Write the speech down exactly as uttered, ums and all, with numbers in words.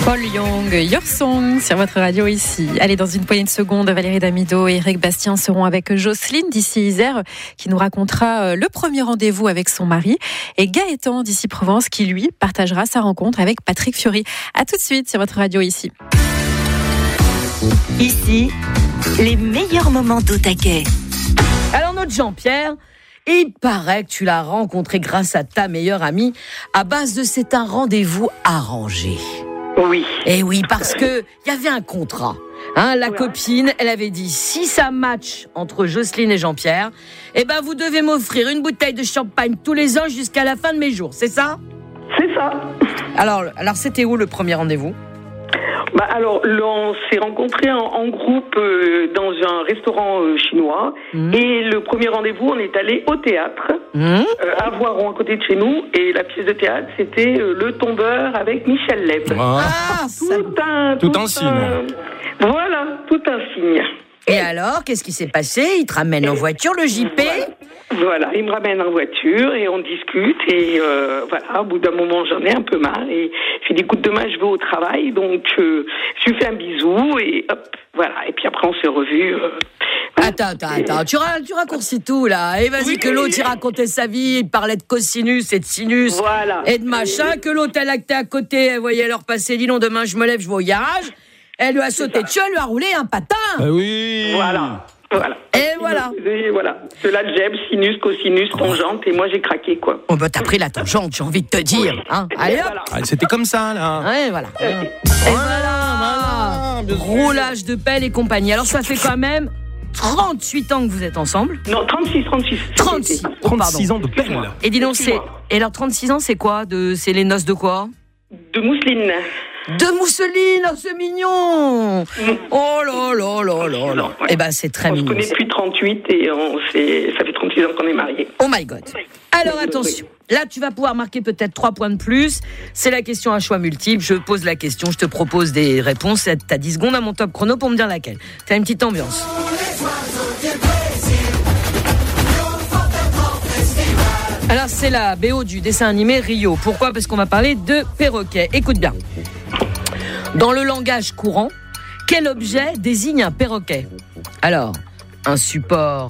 Paul Young, Your Song sur votre radio ici. Allez, dans une poignée de secondes, Valérie Damido et Eric Bastien seront avec Jocelyne d'ici Isère qui nous racontera le premier rendez-vous avec son mari, et Gaëtan d'ici Provence qui lui partagera sa rencontre avec Patrick Fiori. À tout de suite sur votre radio ici. Ici, les meilleurs moments d'Au Taquet. Alors notre Jean-Pierre, il paraît que tu l'as rencontré grâce à ta meilleure amie à base de c'est un rendez-vous arrangé. Oui. Et oui, parce que il y avait un contrat. Hein, la ouais. copine, elle avait dit si ça match entre Jocelyne et Jean-Pierre, eh ben vous devez m'offrir une bouteille de champagne tous les ans jusqu'à la fin de mes jours, c'est ça ? C'est ça. Alors, alors c'était où le premier rendez-vous ? Bah alors, on s'est rencontrés en, en groupe euh, dans un restaurant euh, chinois. Mmh. Et le premier rendez-vous, on est allé au théâtre, mmh. euh, à Voiron, à côté de chez nous. Et la pièce de théâtre, c'était euh, Le Tombeur avec Michel Leb. Ah, tout, un, tout, tout un signe. Un... Voilà, tout un signe. Et alors, qu'est-ce qui s'est passé ? Il te ramène en voiture, le J P ? Voilà, voilà, il me ramène en voiture et on discute. Et euh, voilà, au bout d'un moment, j'en ai un peu marre. Et je lui dis, écoute, demain, je vais au travail. Donc, euh, je lui fais un bisou et hop, voilà. Et puis après, on s'est revus. Euh, attends, attends, attends. Tu, ra- tu raccourcis tout, là. Et vas-y, oui. Que l'autre, il racontait sa vie. Il parlait de cosinus et de sinus. Voilà. Et de machin. Que l'autre, elle actait à côté. Elle voyait leur passer. Dis non, demain, je me lève, je vais au garage. Elle lui a sauté dessus, elle lui a roulé un patin. Ah oui. Voilà. Voilà. Et voilà. Et voilà. C'est l'algèbre, sinus, cosinus, tangente, et moi j'ai craqué, quoi. Oh bah t'as pris la tangente, j'ai envie de te dire. Oui. Hein. Allez hop. Voilà. Ah, c'était comme ça, là. Ouais, voilà. Et, et voilà, voilà. Roulage de pelle et compagnie. Alors ça fait quand même trente-huit ans que vous êtes ensemble. Non, trente-six, trente-six. trente-six. trente-six ans de pelle. Et dis donc, c'est... Et alors trente-six ans, c'est quoi de... C'est les noces de quoi ? De mousseline. De mousseline, oh, c'est mignon. Mmh. Oh là là là là là. Ouais. Eh ben c'est très on mignon. On se connaît depuis trente-huit et on s'est... ça fait trente-six ans qu'on est mariés. Oh my God. Alors attention, là tu vas pouvoir marquer peut-être trois points de plus. C'est la question à choix multiple. Je pose la question, je te propose des réponses. T'as dix secondes à mon top chrono pour me dire laquelle. T'as une petite ambiance. Alors c'est la B O du dessin animé Rio. Pourquoi ? Parce qu'on va parler de perroquet. Écoute bien. Dans le langage courant, quel objet désigne un perroquet ? Alors, un support